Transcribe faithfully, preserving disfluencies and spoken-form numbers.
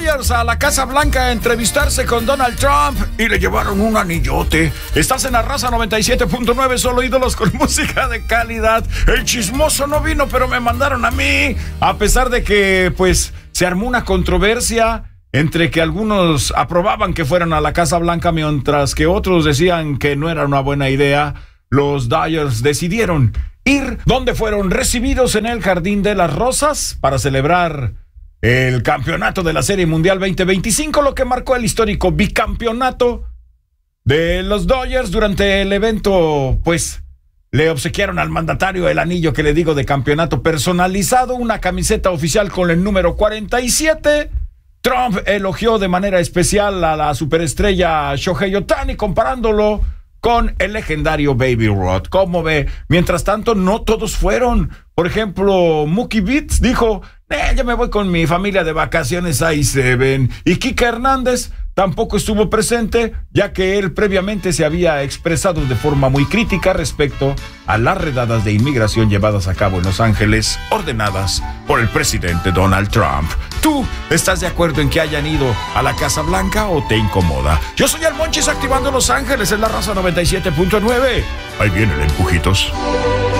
Dodgers a la Casa Blanca a entrevistarse con Donald Trump y le llevaron un anillote. Estás en la Raza noventa y siete punto nueve, solo ídolos con música de calidad. El chismoso no vino, pero me mandaron a mí. A pesar de que, pues, se armó una controversia entre que algunos aprobaban que fueran a la Casa Blanca, mientras que otros decían que no era una buena idea. Los Dodgers decidieron ir, donde fueron recibidos en el Jardín de las Rosas para celebrar el campeonato de la Serie Mundial veinte veinticinco, lo que marcó el histórico bicampeonato de los Dodgers. Durante el evento, pues, le obsequiaron al mandatario el anillo que le digo de campeonato personalizado, una camiseta oficial con el número cuarenta y siete. Trump elogió de manera especial a la superestrella Shohei Ohtani, comparándolo con el legendario Baby Ruth. ¿Cómo ve? Mientras tanto, no todos fueron. Por ejemplo, Mookie Betts dijo, eh, ya me voy con mi familia de vacaciones, ahí se ven. Y Kike Hernández tampoco estuvo presente, ya que él previamente se había expresado de forma muy crítica respecto a las redadas de inmigración llevadas a cabo en Los Ángeles, ordenadas por el presidente Donald Trump. ¿Tú estás de acuerdo en que hayan ido a la Casa Blanca o te incomoda? Yo soy el Monchis, activando Los Ángeles en la Raza noventa y siete punto nueve. Ahí viene el Empujitos.